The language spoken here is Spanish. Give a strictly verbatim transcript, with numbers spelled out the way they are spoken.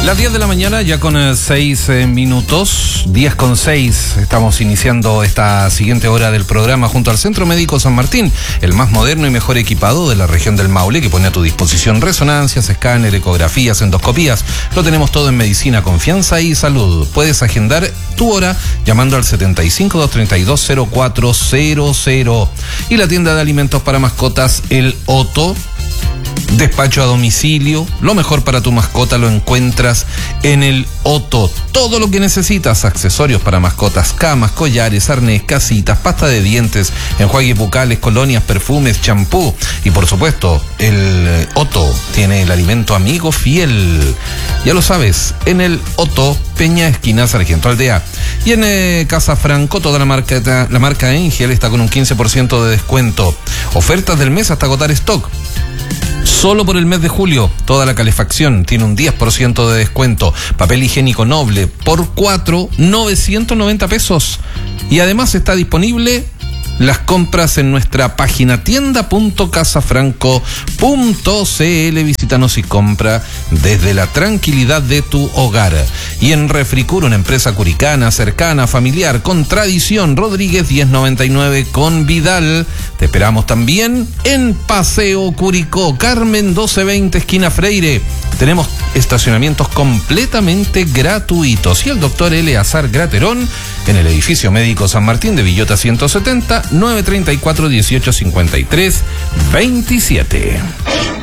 Las diez de la mañana, ya con seis eh, minutos, diez con seis, estamos iniciando esta siguiente hora del programa junto al Centro Médico San Martín, el más moderno y mejor equipado de la región del Maule, que pone a tu disposición resonancias, escáner, ecografías, endoscopías. Lo tenemos todo en medicina, confianza y salud. Puedes agendar tu hora llamando al setenta y cinco, doscientos treinta y dos, cero cuatro cero cero. Y la tienda de alimentos para mascotas, el Otto. Despacho a domicilio, lo mejor para tu mascota lo encuentras en el Otto. Todo lo que necesitas, accesorios para mascotas, camas, collares, arnés, casitas, pasta de dientes, enjuagues bucales, colonias, perfumes, champú. Y por supuesto, el Otto tiene el alimento amigo fiel. Ya lo sabes, en el Otto, Peña, esquina Sargento Aldea. Y en eh, Casa Franco, toda la marca, la marca Angel está con un quince por ciento de descuento. Ofertas del mes hasta agotar stock. Solo por el mes de julio, toda la calefacción tiene un diez por ciento de descuento. Papel higiénico Noble por cuatro, novecientos noventa pesos. Y además está disponible las compras en nuestra página tienda punto casafranco punto cl. Visítanos y compra desde la tranquilidad de tu hogar. Y en Refricur, una empresa curicana, cercana, familiar, con tradición, Rodríguez diez noventa y nueve con Vidal. Te esperamos también en Paseo Curicó, Carmen doce veinte, esquina Freire. Tenemos estacionamientos completamente gratuitos. Y el doctor Eleazar Graterón en el edificio médico San Martín de Villota ciento setenta, nueve treinta y cuatro, dieciocho cincuenta y tres, veintisiete.